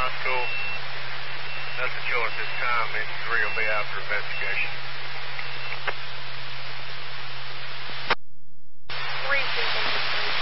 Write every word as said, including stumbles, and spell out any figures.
Sounds cool. Nothing showing at this time. Engine three will be out for investigation.